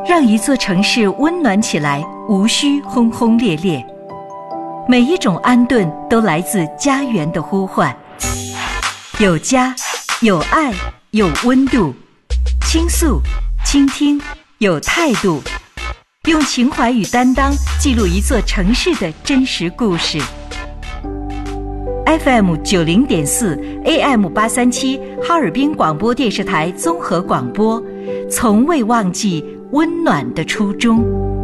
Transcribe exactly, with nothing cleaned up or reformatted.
让一座城市温暖起来，无需轰轰烈烈。每一种安顿都来自家园的呼唤。有家，有爱，有温度。倾诉，倾听，有态度。用情怀与担当记录一座城市的真实故事。F M 九零点四 A M 八三七哈尔滨广播电视台综合广播，从未忘记温暖的初衷。